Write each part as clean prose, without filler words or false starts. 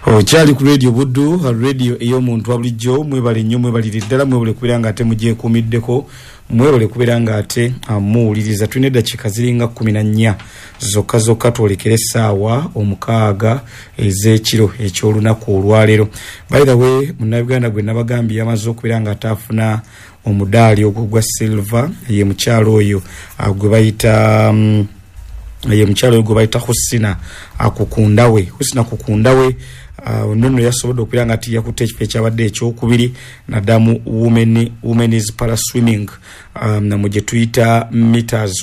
Okyali ku radio Buddu, radio ey'omuntu wabulijjo. Mwebale nnyo, mwebalire ddala, mwebale kubeera nga ate mugyekuumiddeko, mwebale kubeera nga ate muwuliriza. Tulina eddakiika ziringa 14 zokka twolekera essaawa 6 ez'ekiro eky'olunaku olwaleero. By the way, munnayuganda gwe nabagambye yamaze okubeera nga ataafuna omudaali ogwo gwa silver, ye mukyalo oyo gwe bayita ye mukyalo gwe bayita Husina Kukundawe. Husina Kukundawe nnono yasobodde okubeera nga ati yakutte ekifo ekyabadde ekyokubiri naddamu women's para swimming mu gye tuyita meters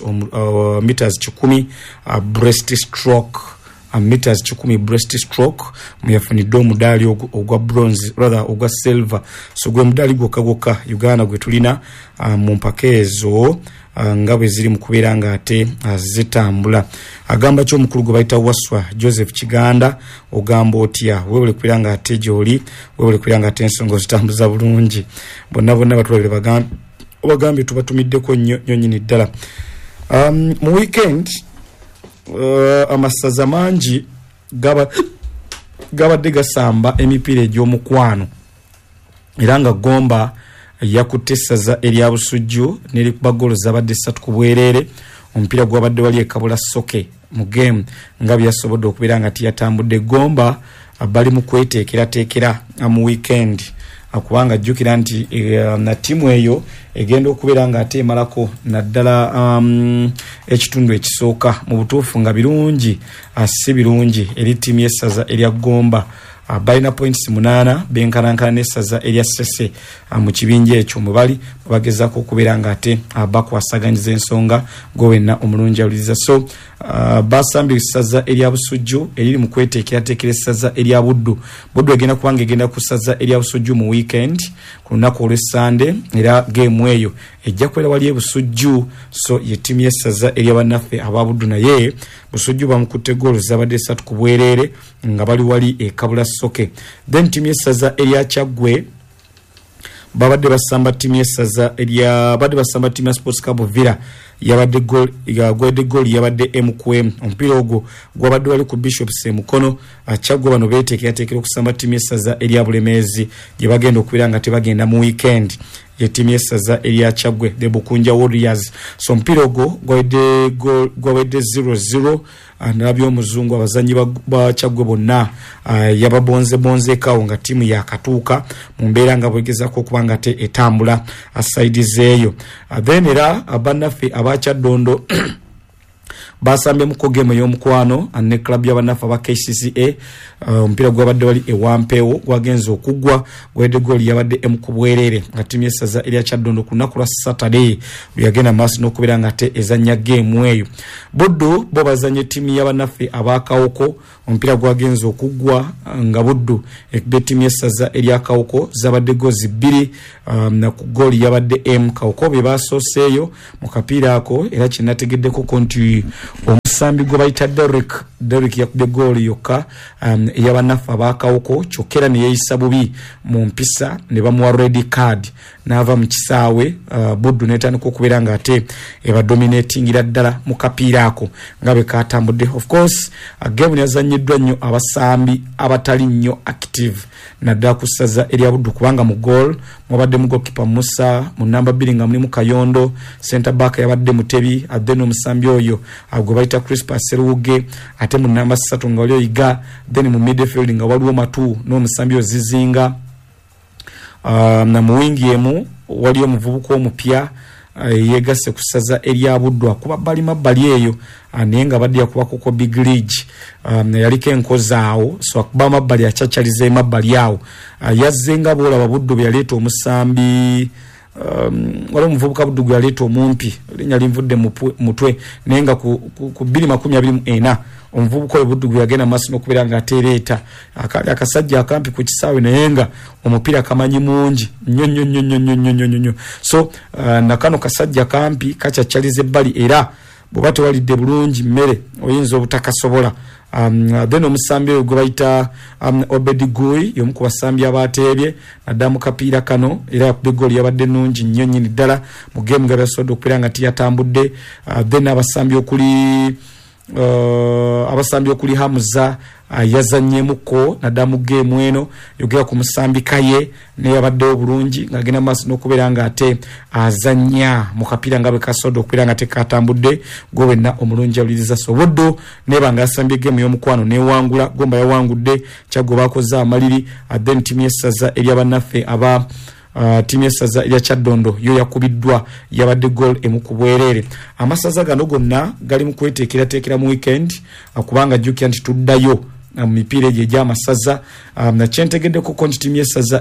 10 breaststroke meters 10 breaststroke muyafunidde omudaali ogwa bronze rather ogwa silver. So gwe mudaali gwokka Uganda gwe tulina mu mpaka ezo nga bwe ziri mu kubeera nga ate zitambula. Agamba ky'omukulu gwe bayita Waswa Joseph Kiganda, ogamba otya weewole kubeera nga ate gy'oli, weewole kubeera nga ate ensonga zitambuza bulungi. Bonna batulabire bagambye tubatumiddeko nnyo nnyini ddala. Mu weekend amasaza mangi gabadde gasamba emipiira egy'omukwano era nga Gomba yakutte essaza erya Busujju n'erikuba ggoolo zabadde 3 ku bwereere. Omupiira gwabadde wali ekabula soke mu game nga byasobodde okubeera nga tiyatambudde. Gomba bali mu kweteekerateekera mu weekend kubanga jjukira nti na ttiimu eyo egenda okubeera nga ate emalako naddala ekitundu ekisooka mu butuufu nga birungi si birungi eri ttiimu y'essaza erya Gomba. Balina points 8 benkanankana n'essaza erya Ssese mu kibinja ekyo mwe bali bagezaako okubeera nga ate bakwasaganyiza ensonga gowenna omulungi awuliriza. So basambye essaza erya Busujju eriri mu kweteekerateekera essaza erya Buddu. Buddu egenda kubanga egenda ku ssaza erya Busujju mu weekend ku lunaku olw'Essande era game eyo ejja kubeera wali Busujju. So ye ttiimu y'essaza erya bannaffe aba Buddu naye Busujju bamukutte ggoolo zabadde 3 ku bwereere nga bali wali ekabula soke. Then ttiimu y'essaza erya Kyaggwe babadde basamba ttiimu y'essaza erya ttiimu ya Sports Club Villa yabadde goal yabadde M omupiira ogwo gwabadde wali ku Bishops Mukono. Kyaggwe bano beeteekerateekera okusamba ttiimu y'essaza erya Bulemeezi gye bagenda okubeera nga tebagenda mu weekend ye ttiimu y'essaza erya Kyaggwe the Bukunja Warriors. So omupiira ogwo gwabadde 0-0 nalabye omuzungu abazanyi ba Kyaggwe bonna yababonzekawo nga ttiimu yakatuuka mu mbeera nga bwegezaako okuba nga te etambula aside zeeyo. Then era bannaffe abakyaddondo basambye mu kogeme y'omukwano ne club y'abannaffe aba KCCA. Omupiira gwabadde wali ewampeewo gwagenza okuggwa gwedde goali yabadde emu ku bwereere nga ttiimu y'essaza erya Kyaddondo ku lunaku lwa Saturday luyagenda maaso n'okubeera nga te ezannya geemu eyo. Buddu bo bazanye ttiimu y'abannaffe abakawoko. Omupiira gwagenza okuggwa nga Buddu ekubye ttiimu y'essaza erya Kawoko zabadde goozi 2 na ku goali yabadde M. Kawoko be basooseeyo mu kapiira ako era kinategeddeko nti omusambi gwe bayita Derek yakubye goali yokka ey'abannaffe abakawoko kyokera ne yeeyisa bubi mu mpisa ne bamuwa red card n'ava mu kisaawe. Buddu n'etandika okubeera nga ate ebadominatingira ddala mu kapiira ako nga bwe katambudde. Of course game yazannyiddwa nnyo abasambi abatali nnyo active naddala ku ssaza erya Buddu kubanga mu goal mwabadde mu goalkeeper Musa, mu namba 2 nga mulimu Kayondo, center back yabadde Mutebi, then omusambi oyo gwe bayita Crispas Seruge, ate mu namba 3 nga waliyo Iga, then mu midfield nga waliwo Matu n'omusambi Zizinga. Na muwingi emu waliyo muvubuka omupya yegasse ku ssaza erya Buddu akuba mabbali eyo naye nga badde yakubako ko big league yaliko enkozaawo so akuba mabbali akyacaliza emabbali awo yazzenga boolaba Buddu bwe yaleeta omusambi waliwo omuvubuka Buddu gwe yaleeta omumpi linnya linvudde mutwe naye nga ku 2024 omuvubuka oyo Buddu gwe yagenda maaso n'okubeera nga atereeta akasajja akampi ku kisaawe naye nga omupiira kamanyi mungi nnyo. So nakano kasajja kampi kacaccaliza ebbali era bw'oba tewalidde bulungi mmere oyinza obutakasobola. Then omusambi oyo gwe bayita Obedi Guy y'omu ku basambi abateebye nadda mu kapiira kano era yakubye goali yabadde nnungi nnyo nnyini ddala mu game nga byasobodde okubeera nga tiyatambudde. Then abasambi okuli abasambi okuli Hamza yazanyemuko nadamu game eno yogera ku musambika ye ne yabadde obulungi ngagenda maso nokubera nga ate azanya mu kapira ngabe kasodo okubera nga tekatambudde gowenna omulungi awuliriza Soboddo neba nga asambye game y'omukwano ne wangula gomba yawangudde kyagoba koza amaliri then team yesaza eryabanafe aba timu yesaza ya Kyaddondo yo yakubiddwa yabadde goal emukubwerere amasaza gano gonna gali mu kweteekera mu weekend akubanga jukya nti tuddayo mipira gye gy'amasaza na kyentegedde ku konti timu yesaza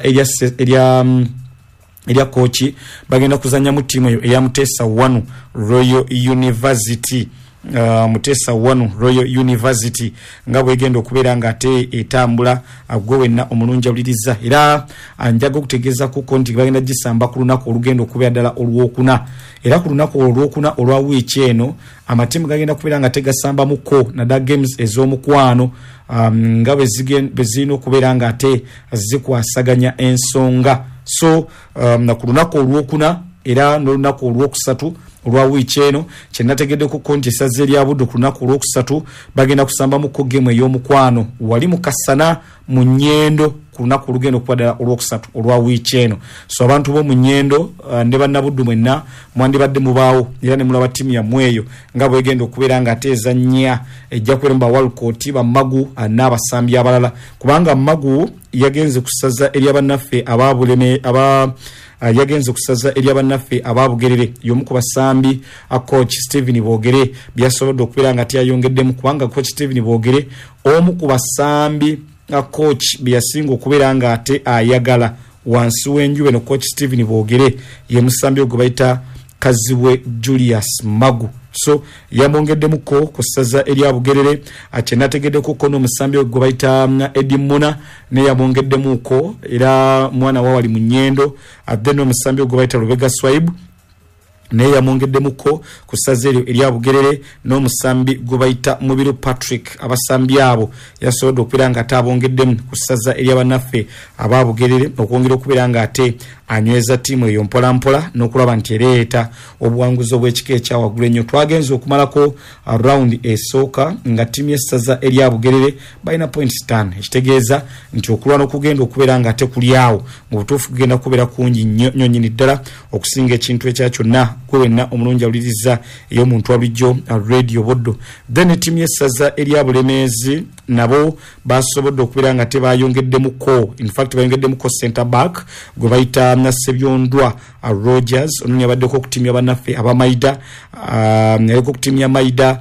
erya kochi bagenda kuzanya mu timu eyo eya Mutesa 1 Royal University Mutesa 1 Royal University nga bwegenda okubeera nga ate etambula gwewenna omulungi awuliriza era njaga okutegeeza ku konti bagenda gisamba ku lunaku olugenda okubeera ddala olwokuna era ku lunaku olwokuna olwa wiiki eno amatimu gagenda kubeera nga tegasamba muko nada games ez'omukwano nga bezirina okubeera nga ate zikwasaganya ensonga so na ku lunaku olwokuna era n'olunaku olwokusatu olwa wiiki eno kyenategedde ku konti esaze erya Buddu ku lunaku olwokusatu bagenda kusamba mu kogemu ey'omukwano wali mu Kasana mu Nnyendo ku lunaku olugenda okuba olwokusatu olwa wiiki eno so abantu b'omu Nnyendo ne bannabuddu mwenna mwandibadde mubaawo era ne mulaba ttiimu yammwe eyo nga bwegenda okubeera nga ateeza nnya ejja kubeera mu bawalkooti bamagu n'abasambi abalala kubanga magu yagenze kusaza eryabannaffe ababuleme yagenze kusaza eryabannaffe ababugerere y'omu ku basambi coach Stephen Bogere byasobodde okubeera nga teyayongeddemu kubanga coach Stephen Bogere omu ku basambi coach byasinga okubeera nga ate ayagala wansi w'enjuba no coach Stephen Bogere ye musambi ogwe bayita Kazibwe Julius Magu so yamwongeddemuko ku ssaza erya Bugerere akyenategeddeko kono musambi ogwe bayita Edimuna ne yamwongeddemuko era mwana wawali mu Nnyendo then omusambi ogwe bayita Lubega Swibe ne yamwongeddemuko ku ssaza eryo erya Bugerere n'omusambi gwe bayita Mubiru Patrick abasambi abo yasobodde okubeera nga ate abongeddemu ku ssaza eryabannaffe aba Bugerere okwongera okubeera nga ate anyweza timu eyo mpolampola n'okulaba nti ereeta obuwanguzi obw'ekika ekyawaggulu ennyo twagenze okumalako round esooka nga timu y'essaza erya Bugerere balina points 5 ekitegeeza nti okulwana okugenda okubeera nga ate kuli awo mu butuufu kugenda kubeera kungi nnyo nnyini ddala okusinga ekintu ekya kyonna gwe wenna omulungi awuliriza ey'omuntu wa bulijjo Radio Buddu then timu y'essaza erya Bulemeezi nabo basobodde okubeera nga tebayongeddemuko in fact bayongeddemuko center back gwe bayita Nasebyondwa Rogers ono yabaddeko ku timu y'abannaffe abamaida yaliko ku timu ya Maida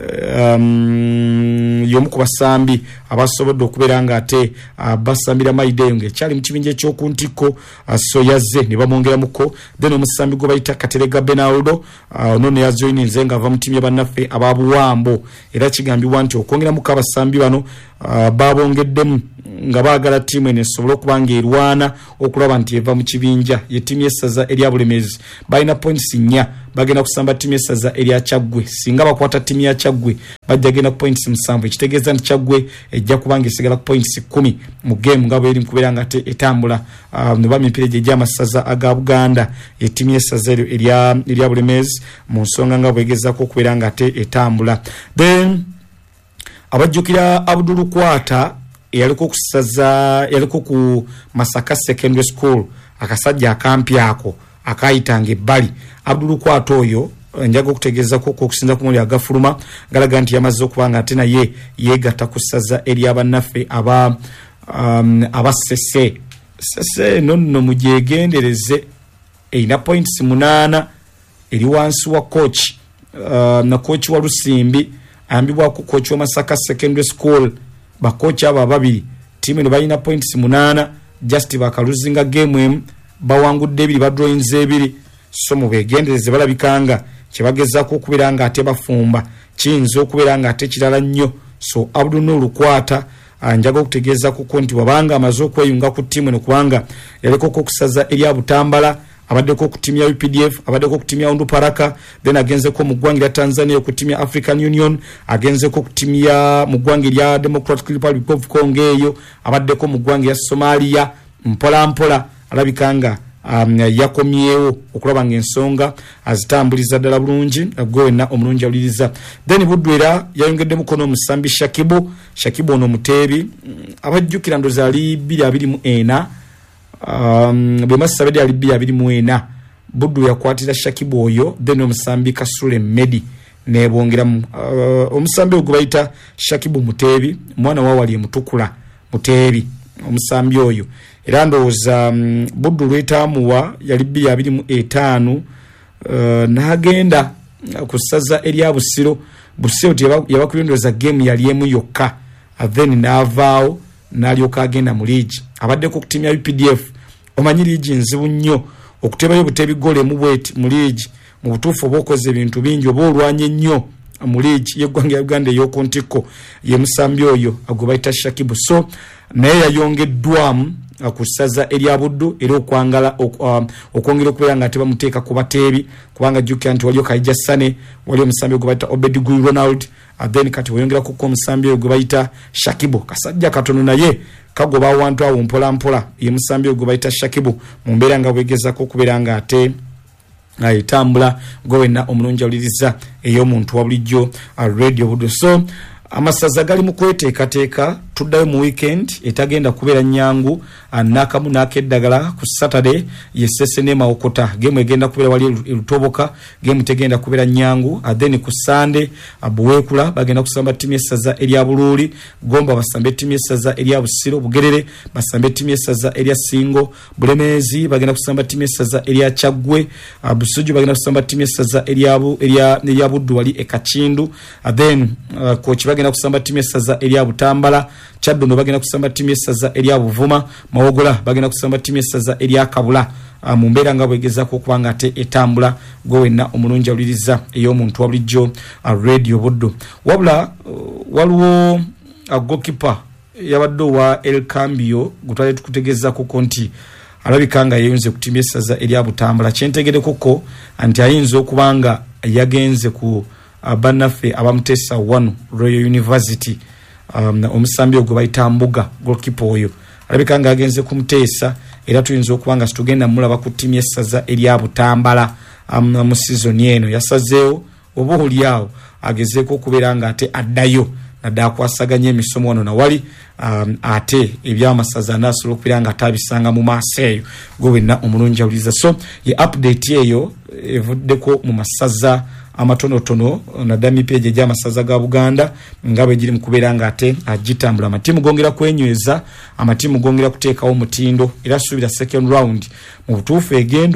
y'omu ku basambi abasobodde okubeera nga ate basambira Maida eyo ng'ekyali mu kibinja ekyokuntiko so yazze ne bamwongeramuko then omusambi gwe bayita Katerega Benaldo ono ne yajoyininze nga ava mu timu y'abannaffe ababuwambo era kigambibwa nti okwongeramuko abasambi bano babongeddemu nga baagala timu eno esobole okuba nga erwana okulaba nti eva mu kibinja ye timu y'essaza erya Bulemeezi balina points 4 bagenda kusamba timu y'essaza erya Kyaggwe singa bakwata timu ya Kyaggwe bajja genda ku points 7 ekitegeeza nti Kyaggwe ejja kubanga esigala ku points 10 mu game nga bweri kubeera nga etambula ne bamimpira gye gy'amasaza aga Buganda ye timu y'essaza erya Bulemeezi mu nsonga nga bwegezaako okubeera nga ate etambula then abajjukira Abdul Kwata yaliko ku Masaka Secondary School akasajja akampi ako akayitanga ebbali Abdul Kwata oyo njaga okutegeeza ko okusinza ku muli agafuluma galaga nti yamaze okubanga ate naye yeegatta ku ssaza ery'abannaffe abasese nonno mugyegendereze erina points 8 eri wansi wa coach na coach wa Lusimbi ayambibwako coach wa Masaka Secondary School bakocha aba babiri timu ne balina points 8 just bakaluzinga game emu bawangudde ebiri badrawings ebiri so mu begendereze balabikanga kyebagezaako okubeera nga ate bafumba kiyinza okubeera nga ate kirala nnyo so Abdul Lukwata njaga okutegeeza ku nti wabanga amaze okweyunga ku timu eno kubanga yaliko okusaza erya Butambala abaddeko ku timu ya UPDF abaddeko ku timu ya Undu Paraka then agenzeko mu ggwanga lya Tanzania ku timu ya African Union agenzeko ku timu ya mu ggwanga lya Democratic Republic of Congo eyo abaddeko mu ggwanga ya Somalia mpola alabikanga yakomyewo okulaba ng'ensonga azitambuliza ddala bulungi gwe wenna omulungi awuliriza. Then Budwera yayongedde mukono omusambi Shakibu ono muteebi abajjukira ndoza ali 224 bwe masabedi ali 224 Buddu yakwatira Shakibu oyo then omusambi Kasule Medi nebongeramu omusambi ogwo bayita Shakibu muteebi mwana wa wali mutukula muteebi omusambi oyo era ndowooza Buddu lwetaamuwa yali 225 n'agenda ku ssaza erya Busiro yabakulondoza game yali emu yokka then n'avaawo n'alyoka agenda mu liigi abadde ku timu ya UPDF omanyi liigi nzibu nnyo okutebayo buteebi gole mu bweti mu liigi mu butuufu obaokoze ebintu bingi oba olwanye nnyo mu liigi y'eggwanga ya Uganda ey'okuntiko ye musambi oyo agwe bayita Shakibu so naye yayongeddwamu ku ssaza erya Buddu era okwongera okubeera nga tebamuteeka ku bateebi kubanga jjukira nti waliyo Kaija Sane waliyo omusambi gwe bayita Obediguy Ronald then kati weyongeraku ko omusambi gwe bayita Shakibu kasajja katono naye kagoba awantu awo mpola mpola ye musambi gwe bayita Shakibu mu mbeera nga bwegezako okubeera nga ate ayitambula gwe wenna omulungi awuliriza ey'omuntu wa bulijjo Radio Buddu so amasaza gali mu kweteekateeka tuddayo mu weekend etagenda kubeera nnyangu nakamu n'akeddagala ku Saturday ye Sesenema Okota game egenda kubeera wali Lutoboka game tegenda kubeera nnyangu then ku Sunday Buweekula bagenda kusamba timu essaza erya Buluuli Gomba basambe timu essaza erya Busiro Bugerere basambe timu essaza erya Singo Bulemeezi bagenda kusamba timu essaza erya Kyaggwe Busuju bagenda kusamba timu essaza erya Buddu wali Ekakindu then coach bagenda kusamba timu essaza erya Butambala Kyaddondo bagenda kusamba timu essaza erya Buvuma Mawogola bagenda kusamba timu essaza erya Kabula mu mbeera nga bwegezako okubanga ate etambula gwe wenna omulungi awuliriza ey'omuntu wa bulijjo Radio Buddu wabula waliwo goalkeeper yabadde wa El Cambio gutwale tukutegeezako ko nti alabika nga yeyunze ku timu essaza erya Butambala kyentegerekoko nti ayinza okubanga yagenze ku bannaffe abamutesa wano Royal University omusambi ogwo bayita Mbuga goalkeeper oyo alabika nga agenze kumuteesa era tuyinza okubanga situgenda mulaba ku timu essaza erya Butambala mu season eno yasazeewo oba oliawo agezeeko okubeera nga ate addayo nadda akwasaganya emisomo wano nawali ate ebyamasaza nasobola okubeera nga atabisanga mu maaso eyo gwe wenna omulungi awuliriza so ye update eyo evuddeko mu masaza amatonotono nadami page egy'amasaza ga Buganda nga bwe giri mu kubeera nga ate agitambula amatimu gongera kwenyweza amatimu gongera kuteekawo mutindo era suubira second round mu butuufu egenda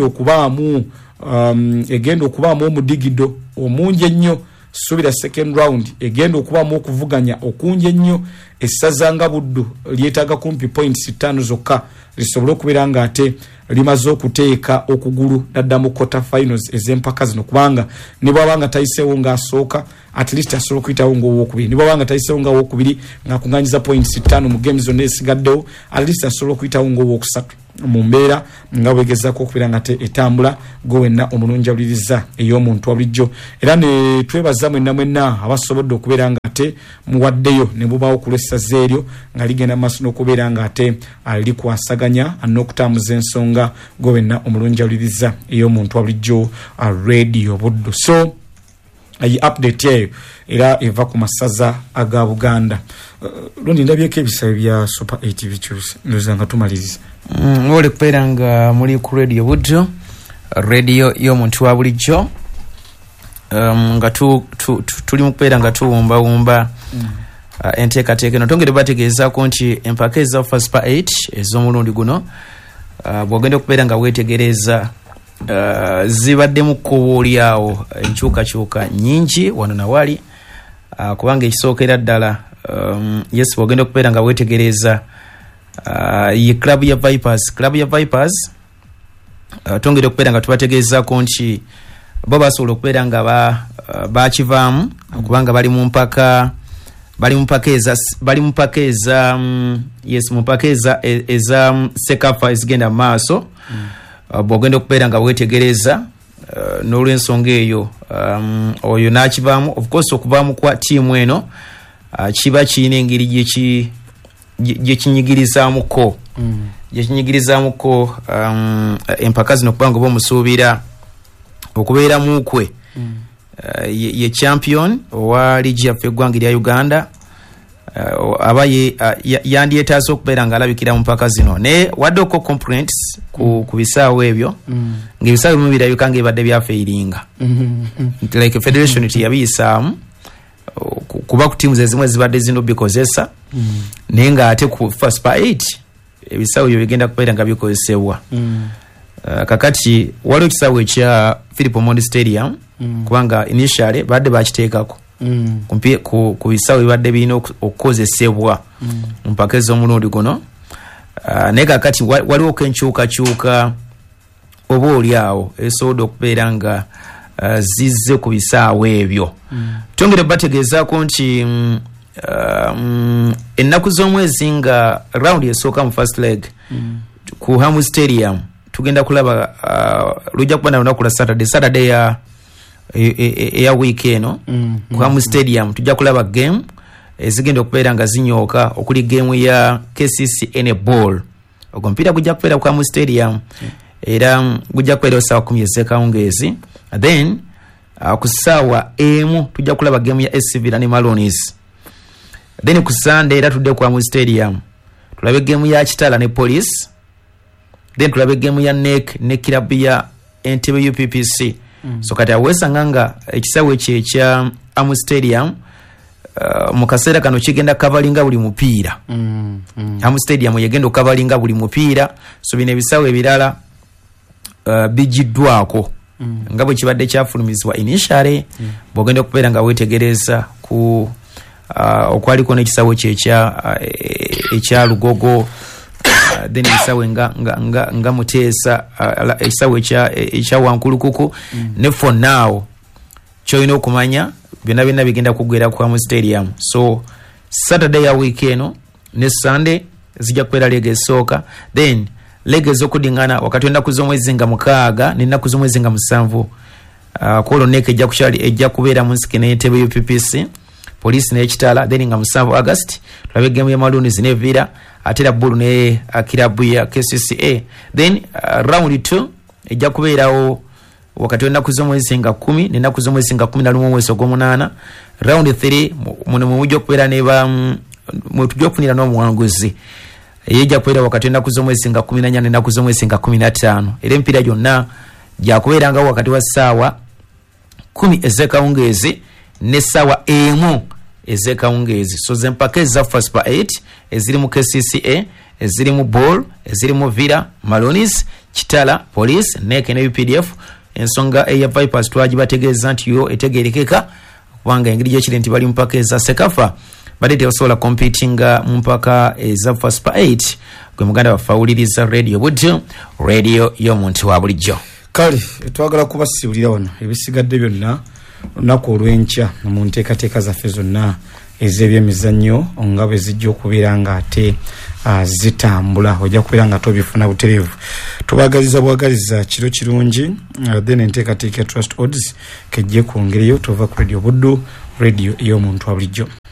okubaamu omudigido omungi ennyo suubira second round egenda okubaamu okuvuganya okungi ennyo essaza nga Buddu lyetaaga kumpi points 5 zokka lisobole okubeera nga ate limaze okuteeka okugulu dadda mu quarter finals ez'empaka zino kubanga ne bwabanga tayiseewo ng'asooka at least asobola okuyitawo ng'owokubiri ne bwabanga tayiseewo ng'owokubiri ng'akunganyiza points 5 mu games zonna esigaddewo at least asobola okuyitawo ng'owokusatu mu mbeera nga bwegezako okubeera nga etambula gwe wenna omulungi awuliriza ey'omuntu wa bulijjo era ne twebaza mwenna abasobodde okubeera nga ate muwaddeyo ne bubaawo ku lw'essaza eryo nga ligenda maaso n'okubeera nga ate likwasaganya n'okutambuza ensonga gwe wenna omulungi awuliriza ey'omuntu wa bulijjo Radio Buddu so ayi update eyo era eva ku masaza aga Buganda lundi ndabyeko ebisabe bya Super 8 bikyuse ndoza nga tumaliriza ole kubeera nga muli ku Radio Buddu radio y'omuntu wa bulijjo nga tuli mu kubeera nga tuwumbawumba enteekateeka eno tongere bategeezaako nti empaka eza Super 8 ez'omulundi guno bw'ogenda okubeera nga weetegereza zibaddemu kkubo olyawo enkyukakyuka nnyingi wano nawali kubanga ekisookera ddala yes bw'ogenda okubeera nga weetegereza ye club ya Vipers tongere okubeera nga tubategeezaako nti bo basobola okubeera nga bakivaamu kubanga bali mu mpaka eza Sekafa ezigenda mu maaso bw'ogenda okubeera nga weetegereza n'olw'ensonga eyo oyo n'akivaamu of course okuvaamu kwa tiimu eno kiba kirina engeri gye kinyigirizaamuko yekinyigirizamuko empaka zino kubanga bomusuubira okubeera mukwe ye champion wa ligi yaffe eggwanga lya Uganda aba yandyetaasa okubeera ng'alabikira mu mpaka zino ne waddeko complaints ku bisaawo ebyo ng'ebisaawo bimu birabika ng'ebadde byafeiringa like federation tiyabiyisaamu kuba ku tiimu zezimwe zibadde zino bikozesa naye ng'ate ku first part 8 ebisaawo ebyo bigenda kubeera nga bikozesebwa kakati waliwo ekisaawo ekya Philip Omondi Stadium kubanga initially badde bakiteekako ku bisaawo bibadde birina okukozesebwa mu mpaka ez'omulundi guno naye kakati waliwo kenkyukakyuka oba oliawo esobola okubeera nga zizze ku bisaawo ebyo tongere bategeezaako nti ennaku z'omwezi nga round esooka mu first leg ku Hamu Stadium tugenda kulaba lujja kuba na lunaku lwa Saturday ya week eno ku Hamu Stadium tujja kulaba game ezigenda okubeera nga zinyooka okuli game ya KCCA ne ball ogwo mpira gujja kubeera ku Hamu Stadium era gujja kubeera ssaawa 10 ez'ekawungeezi then ku ssaawa emu tujja kulaba game ya SC Villa ne Maroons then ku Sunday era tudde ku Hamu Stadium tulabe game ya Kitala ne Police then tulabe game ya NEC ne kilabu ya Entebbe UPPC so kati awesanga nga ekisaawe ekya Hamu Stadium mu kaseera kano kigenda kavalinga buli mupiira Hamu Stadium yegenda okavalinga buli mupiira so bino ebisaawe ebirala bijiddwako nga bwe kibadde kyafulumizibwa initially bw'ogenda okubeera nga weetegereza ku okwaliko n'ekisaawe ekya Lugogo then ekisawe nga Muteesa ekisawe ekya Wankulukuku ne for now kyoyina okumanya byonna bigenda kugwera ku Hamu Stadium so Saturday ya week eno ne Sunday zijja kubeera leega esooka then leega ez'okudingana wakati w'ennaku z'omwezi nga 6 n'ennaku z'omwezi nga 7 kwolwo NEC ejja kubeera mu Nsike ne Entebbe UPPC Police ne Kitala then nga 7 August tulabe game ya Maroons ne Villa atera bulu ne kilabu ya KCCA then round 2 ejja kubeerawo wakati w'ennaku z'omwezi nga 10 n'ennaku z'omwezi nga 11 mwezi ogw'omunaana round 3 muno mujja okubeera mwe tujja okufunira n'omuwanguzi ejja kubeera wakati w'ennaku z'omwezi nga 14 n'ennaku z'omwezi nga 15 era empiira gyonna gyakubeera nga wakati wa ssaawa 10 ez'ekawungeezi ne ssaawa 1 ez'ekawungeezi so zempaka eza first part 8 eziri mu KCCA eziri mu ball eziri mu Villa Maroons Kitala Police NEC ne UPDF ensonga eya Vipers twagibategeeza nti yo etegerekeka kubanga engeri gyekiri nti bali mpaka eza Sekafa badde tebasobola competinga mu mpaka eza first part 8 gwe muganda bafawuliriza radio budjo radio y'omuntu wa bulijjo kale twagala kubasibulira wano ebisigadde byonna olunaku olw'enkya mu nteekateeka zaffe zonna ez'ebyemizannyo nga bwe zijja okubeera nga ate zitambula ojja kubeera nga tobifuna butereevu tubagaliza bwagaliza kiro kirungi then enteekateeka Trust Odds kejje kwongereyo tova ku radio buddu radio y'omuntu wa bulijjo.